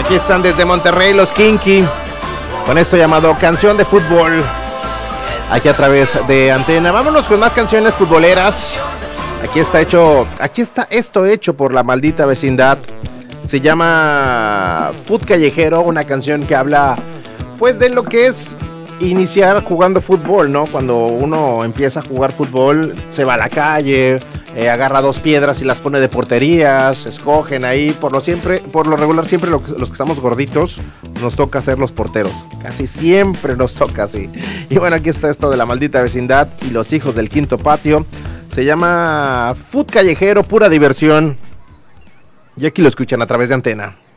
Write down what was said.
Aquí están desde Monterrey los Kinky, con esto llamado Canción de Fútbol, aquí a través de Antena. Vámonos con más canciones futboleras. Aquí está esto hecho por La Maldita Vecindad. Se llama Fut Callejero, una canción que habla pues de lo que es iniciar jugando fútbol, ¿no? Cuando uno empieza a jugar fútbol, se va a la calle, agarra dos piedras y las pone de porterías, escogen ahí, por lo regular siempre los que estamos gorditos nos toca ser los porteros, casi siempre nos toca así. Y bueno, aquí está esto de La Maldita Vecindad y Los Hijos del Quinto Patio. Se llama Fut Callejero, pura diversión. Y aquí lo escuchan a través de Antena.